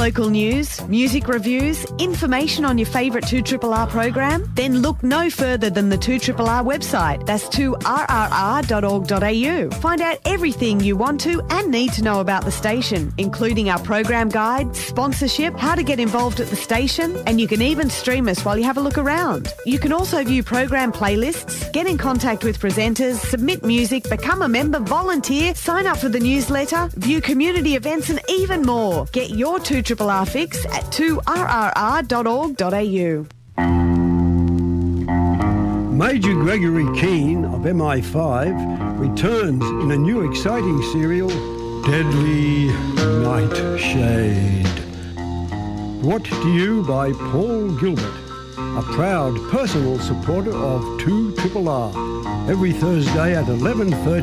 local news, music reviews, information on your favourite 2RRR program? Then look no further than the 2RRR website. That's 2rrr.org.au. Find out everything you want to and need to know about the station, including our program guide, sponsorship, how to get involved at the station, and you can even stream us while you have a look around. You can also view program playlists, get in contact with presenters, submit music, become a member, volunteer, sign up for the newsletter, view community events and even more. Get your 2RRR fix at 2rrr.org.au. Major Gregory Keane of MI5 returns in a new exciting serial, Deadly Nightshade. Brought to you by Paul Gilbert, a proud personal supporter of 2RRR, every Thursday at 11:30.